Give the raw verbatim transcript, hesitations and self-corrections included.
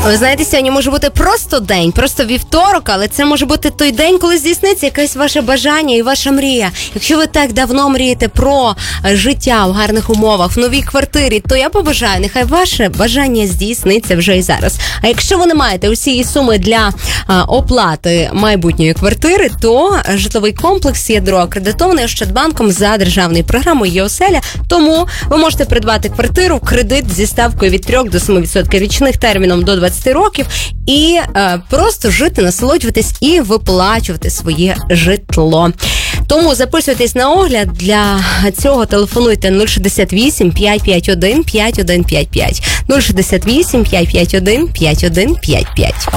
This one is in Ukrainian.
Ви знаєте, сьогодні може бути просто день, просто вівторок, але це може бути той день, коли здійсниться якесь ваше бажання і ваша мрія. Якщо ви так давно мрієте про життя в гарних умовах, в новій квартирі, то я побажаю, нехай ваше бажання здійсниться вже і зараз. А якщо ви не маєте усієї суми для а, оплати майбутньої квартири, то житловий комплекс «Ядро» акредитований Ощадбанком за державною програмою «Є-оселя». Тому ви можете придбати квартиру, кредит зі ставкою від три до семи відсотків річних, терміном до двадцять років і е, просто жити, насолоджуватись і виплачувати своє житло. Тому записуйтесь на огляд. Для цього телефонуйте нуль шістдесят вісім п'ять п'ять один п'ять один п'ять п'ять нуль шістдесят вісім п'ять п'ять один п'ять один п'ять п'ять.